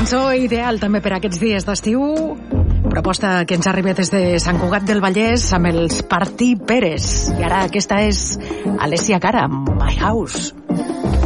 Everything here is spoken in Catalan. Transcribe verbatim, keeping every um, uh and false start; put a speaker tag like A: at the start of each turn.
A: cançó ideal també per aquests dies d'estiu. Proposta que ens arriba des de Sant Cugat del Vallès amb els Parti Pérez. I ara aquesta és Alessia Cara, My House.